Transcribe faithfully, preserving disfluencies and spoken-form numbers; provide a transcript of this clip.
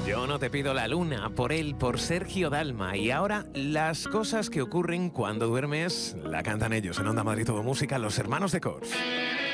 Yo no te pido la luna, por él, por Sergio Dalma. Y ahora, las cosas que ocurren cuando duermes, la cantan ellos en Onda Madrid Todo Música, los hermanos de Cors.